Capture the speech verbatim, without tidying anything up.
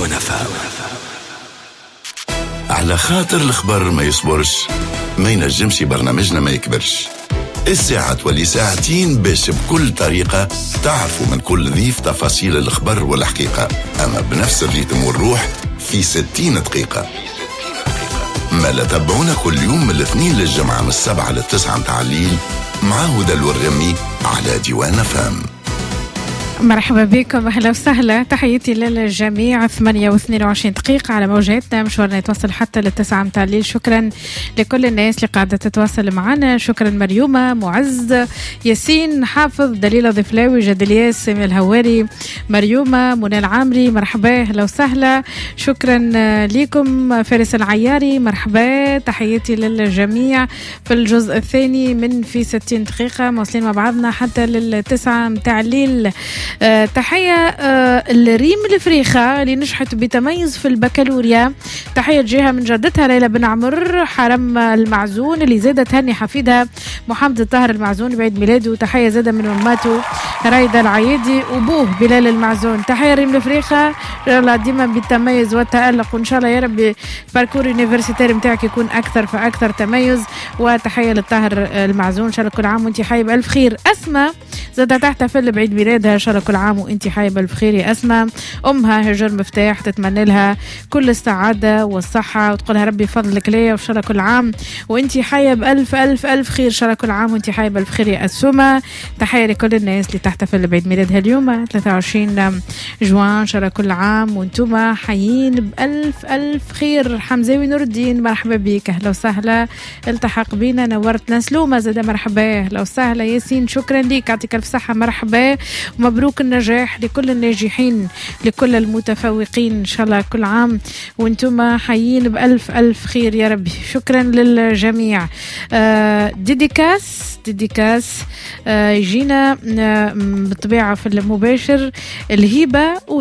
ديوان فام. على خاطر الخبر ما يصبرش، ما ينجمش برنامجنا ما يكبرش. الساعة تولي ساعتين باش بكل طريقة تعرفوا من كل ضيف تفاصيل الخبر والحقيقة، أما بنفس الريتم والروح في ستين دقيقة. ما لا تابعونا كل يوم من الاثنين للجمعة من السبعة للتسعة متاع الليل مع هدى الورغمي على ديوان فام. مرحبا بكم، أهلا وسهلا، تحياتي للجميع. ثمانية واثنين وعشرين دقيقة على موجاتنا، مشوارنا يتوصل حتى للتسعة متاع الليل. شكرا لكل الناس اللي قاعدة تتواصل معنا. شكرا مريومة، معز، ياسين، حافظ، دليلة ضفلاوي، جد الياس، سامي الهواري، مريومة، منى العامري، مرحبا، أهلا وسهلا. شكرا لكم. فارس العياري، مرحبا، تحياتي للجميع. في الجزء الثاني من في ستين دقيقة موصلين مع بعضنا حتى للتسعة متاع الليل. أه تحية أه الريم الفريخة اللي نجحت بتميز في البكالوريا. تحية جهة من جدتها ليلى بن عمر حرم المعزون اللي زادت هني حفيدها محمد الطاهر المعزون بعيد ميلاده. تحية زادة من أماته رايدة العيدي وبوه بلال المعزون. تحية الريم الفريخة، الله ديما بالتميز والتألق، وإن شاء الله يا ربي باركور يونيفرسيتير متاعك يكون أكثر فأكثر تميز. وتحية للطاهر المعزون، إن شاء الله كل عام وانتي حي بألف خير. أسمى زادة تحتفل بعيد ميلادها، إن شاء الله كل عام وانتي حي بألف خير يا أسمى. أمها هجر مفتاح تتمنى لها كل السعادة والصحة وتقولها ربي فضلك ليا، وإن شاء الله كل عام وانتي حي بألف ألف ألف خير. إن شاء الله كل عام وانتي حي بألف خير يا أسمى. تحية لكل الناس اللي تحتفل بعيد ميلادها اليوم ثلاثة وعشرين جوان، إن شاء الله كل عام وانتم حيين بألف ألف خير. حمزاوي نور الدين، مرحبا بك، أهلا وسهلا، التحق بينا، نورتنا. سلومة زادة مرحبا، أهلا وسهلا. ياسين شكرا لك، يعطيك الف صحة، مرحبا، ومبروك النجاح لكل الناجحين، لكل المتفوقين، إن شاء الله كل عام وانتم حيين بألف ألف خير يا ربي. شكرا للجميع. آه ديديكاس ديديكاس آه يجينا آه بالطبيعة في المباشر الهبة